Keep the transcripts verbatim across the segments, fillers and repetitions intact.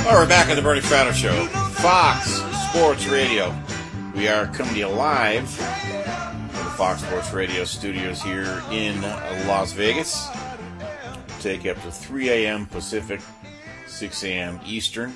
Well, we're back on the Bernie Fratto Show, Fox Sports Radio. We are coming to you live from the Fox Sports Radio studios here in Las Vegas. Take up to three a.m. Pacific, six a.m. Eastern.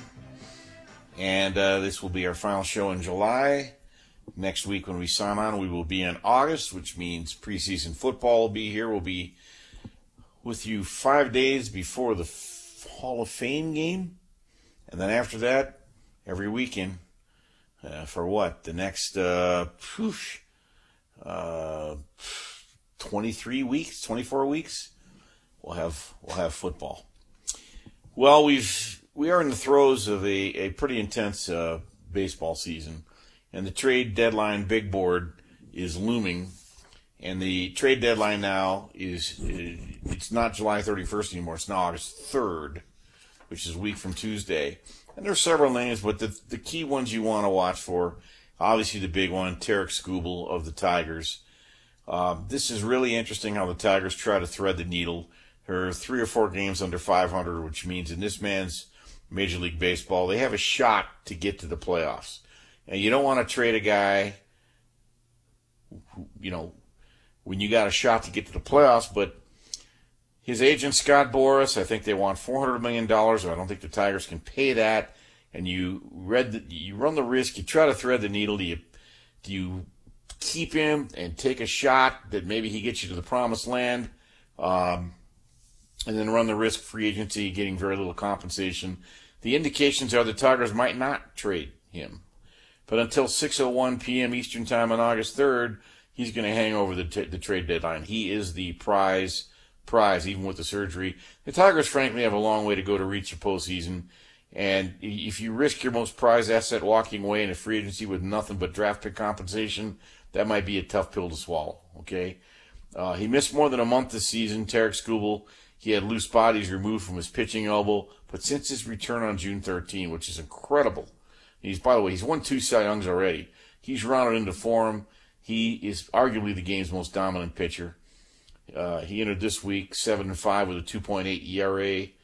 And uh, this will be our final show in July. Next week when we sign on, we will be in August, which means preseason football will be here. We'll be with you five days before the Hall of Fame game. And then after that, every weekend, uh, for what? The next uh, whoosh, uh, twenty-three weeks, twenty-four weeks, we'll have we'll have football. Well, we've we are in the throes of a, a pretty intense uh, baseball season, and the trade deadline big board is looming. And the trade deadline now is it's not July thirty-first anymore; it's now August third. Which is a week from Tuesday. And there are several names, but the the key ones you want to watch for, obviously the big one, Tarik Skubal of the Tigers. Um, this is really interesting how the Tigers try to thread the needle. There are three or four games under five hundred, which means in this man's Major League Baseball, they have a shot to get to the playoffs. And you don't want to trade a guy, who, you know, when you got a shot to get to the playoffs, but his agent, Scott Boras, I think they want four hundred million dollars. I don't think the Tigers can pay that. And you read the, you run the risk. You try to thread the needle. Do you, do you keep him and take a shot that maybe he gets you to the promised land, um, and then run the risk free agency, getting very little compensation? The indications are the Tigers might not trade him. But until six oh one p.m. Eastern Time on August third, he's going to hang over the, t- the trade deadline. He is the prize prize, even with the surgery. The Tigers, frankly, have a long way to go to reach the postseason. And if you risk your most prized asset walking away in a free agency with nothing but draft pick compensation, that might be a tough pill to swallow, okay? Uh, he missed more than a month this season, Tarik Skubal. He had loose bodies removed from his pitching elbow. But since his return on June thirteenth, which is incredible, he's, by the way, he's won two Cy Youngs already. He's rounded into form. He is arguably the game's most dominant pitcher. Uh, he entered this week seven and five with a two point eight E R A.